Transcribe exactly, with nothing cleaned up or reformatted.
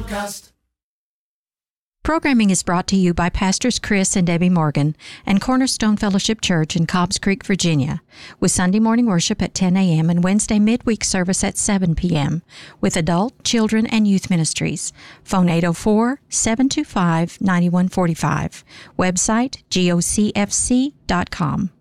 Podcast. Programming is brought to you by Pastors Chris and Debbie Morgan and Cornerstone Fellowship Church in Cobbs Creek, Virginia, with Sunday morning worship at ten a.m. and Wednesday midweek service at seven p.m. with adult, children, and youth ministries. Phone eight oh four, seven two five, nine one four five. Website G O C F C dot com.